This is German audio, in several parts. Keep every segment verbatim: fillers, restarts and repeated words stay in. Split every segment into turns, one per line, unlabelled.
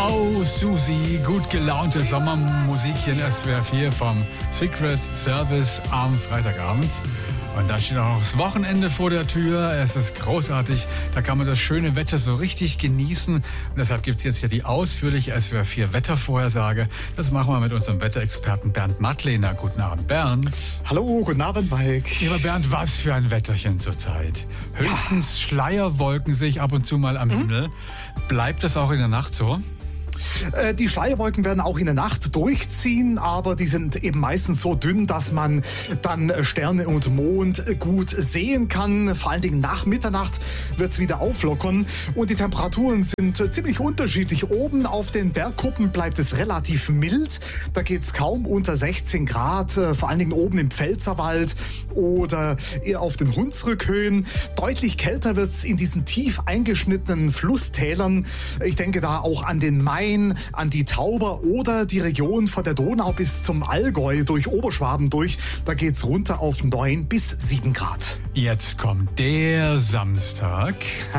Oh, Susi, gut gelaunte Sommermusik hier in S W R vier vom Secret Service am Freitagabend. Und da steht auch noch das Wochenende vor der Tür. Es ist großartig. Da kann man das schöne Wetter so richtig genießen. Und deshalb gibt es jetzt hier die ausführliche S W R vier Wettervorhersage. Das machen wir mit unserem Wetterexperten Bernd Mattlehner. Guten Abend, Bernd.
Hallo, guten Abend, Mike.
Lieber Bernd, was für ein Wetterchen zurzeit. Höchstens ja. Schleierwolken sehe ich ab und zu mal am mhm. Himmel. Bleibt das auch in der Nacht so?
Die Schleierwolken werden auch in der Nacht durchziehen, aber die sind eben meistens so dünn, dass man dann Sterne und Mond gut sehen kann. Vor allen Dingen nach Mitternacht wird es wieder auflockern und die Temperaturen sind ziemlich unterschiedlich. Oben auf den Bergkuppen bleibt es relativ mild. Da geht es kaum unter sechzehn Grad, vor allen Dingen oben im Pfälzerwald oder auf den Hunsrückhöhen. Deutlich kälter wird es in diesen tief eingeschnittenen Flusstälern. Ich denke da auch an den Main, an die Tauber oder die Region von der Donau bis zum Allgäu durch Oberschwaben durch. Da geht's runter auf neun bis sieben Grad.
Jetzt kommt der Samstag.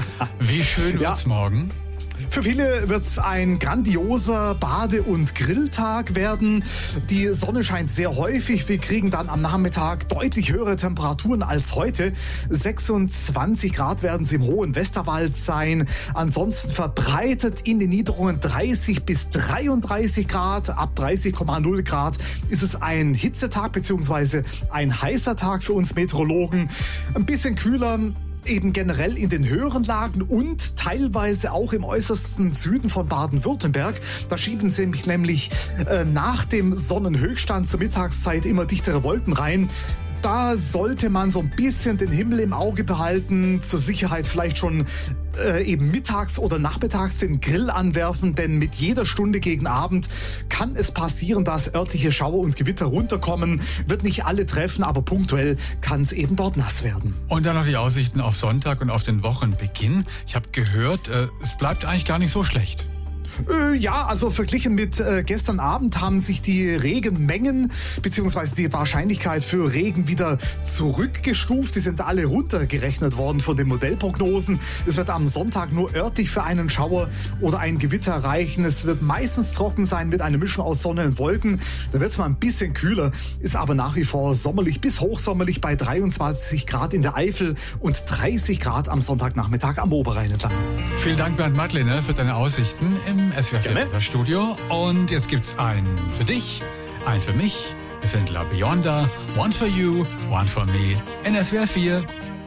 Wie schön wird's ja. morgen?
Für viele wird es ein grandioser Bade- und Grilltag werden. Die Sonne scheint sehr häufig. Wir kriegen dann am Nachmittag deutlich höhere Temperaturen als heute. sechsundzwanzig Grad werden es im hohen Westerwald sein. Ansonsten verbreitet in den Niederungen dreißig bis dreiunddreißig Grad. Ab dreißig Komma null Grad ist es ein Hitzetag bzw. ein heißer Tag für uns Meteorologen. Ein bisschen kühler eben generell in den höheren Lagen und teilweise auch im äußersten Süden von Baden-Württemberg. Da schieben sie mich nämlich äh, nach dem Sonnenhöchststand zur Mittagszeit immer dichtere Wolken rein. Da sollte man so ein bisschen den Himmel im Auge behalten, zur Sicherheit vielleicht schon äh, eben mittags oder nachmittags den Grill anwerfen, denn mit jeder Stunde gegen Abend kann es passieren, dass örtliche Schauer und Gewitter runterkommen. Wird nicht alle treffen, aber punktuell kann es eben dort nass werden.
Und dann noch die Aussichten auf Sonntag und auf den Wochenbeginn. Ich habe gehört, äh, es bleibt eigentlich gar nicht so schlecht.
Äh, ja, also verglichen mit äh, gestern Abend haben sich die Regenmengen bzw. die Wahrscheinlichkeit für Regen wieder zurückgestuft. Die sind alle runtergerechnet worden von den Modellprognosen. Es wird am Sonntag nur örtlich für einen Schauer oder ein Gewitter reichen. Es wird meistens trocken sein mit einer Mischung aus Sonne und Wolken. Da wird es mal ein bisschen kühler, ist aber nach wie vor sommerlich bis hochsommerlich bei dreiundzwanzig Grad in der Eifel und dreißig Grad am Sonntagnachmittag am Oberrhein entlang.
Vielen Dank, Bernd Mattlehner, für deine Aussichten im S W R vier Studio. Und jetzt gibt's einen für dich, einen für mich. Es sind La Bionda, One for You, One for Me in S W R vier.